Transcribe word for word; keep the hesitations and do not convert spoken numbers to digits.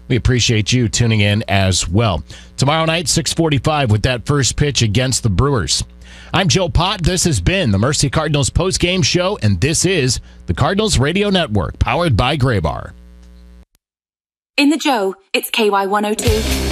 We appreciate you tuning in as well. Tomorrow night, six forty-five with that first pitch against the Brewers. I'm Joe Pott. This has been the Mercy Cardinals postgame show, and this is the Cardinals Radio Network, powered by Graybar. In the Joe, it's K Y one oh two.